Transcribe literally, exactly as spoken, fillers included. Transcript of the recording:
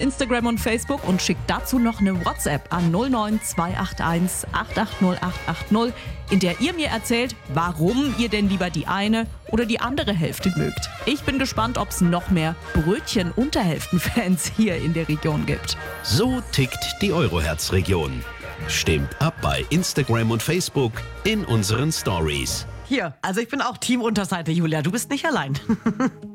Instagram und Facebook und schickt dazu noch eine WhatsApp an null neun zwei acht eins acht acht null acht acht null, in der ihr mir erzählt, warum ihr denn lieber die eine oder die andere Hälfte mögt. Ich bin gespannt, ob es noch mehr Brötchen-Unterhälften-Fans hier in der Region gibt. So tickt die Euroherz-Region. Stimmt ab bei Instagram und Facebook in unseren Stories. Hier, also ich bin auch Team Unterseite, Julia. Du bist nicht allein.